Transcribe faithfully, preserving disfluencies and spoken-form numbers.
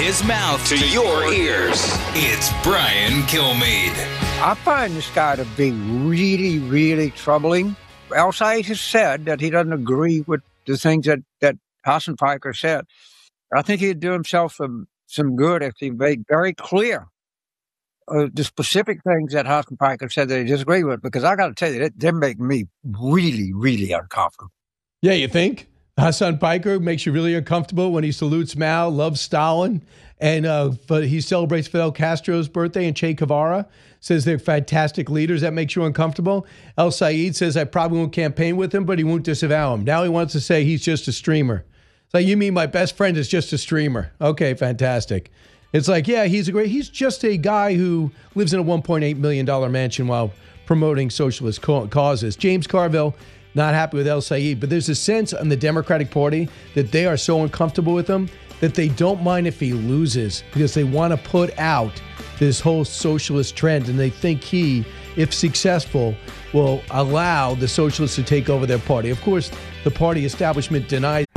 his mouth to your ears. It's Brian Kilmeade. I find this guy to be really, really troubling. El Sayed has said that he doesn't agree with the things that, that Hassan Piker said. I think he'd do himself some, some good if he made very clear uh, the specific things that Hassan Piker said that he disagreed with, because I got to tell you, they're making me really, really uncomfortable. Yeah, you think? Hassan Piker makes you really uncomfortable when he salutes Mao, loves Stalin, and uh, but he celebrates Fidel Castro's birthday, and Che Guevara says they're fantastic leaders. That makes you uncomfortable. El Sayed says, I probably won't campaign with him, but he won't disavow him. Now he wants to say he's just a streamer. It's like, you mean my best friend is just a streamer? Okay, fantastic. It's like, yeah, he's a great, he's just a guy who lives in a one point eight million dollars mansion while promoting socialist causes. James Carville, not happy with El Sayed, but there's a sense on the Democratic Party that they are so uncomfortable with him that they don't mind if he loses, because they want to put out this whole socialist trend, and they think he, if successful, will allow the socialists to take over their party. Of course, the party establishment denies.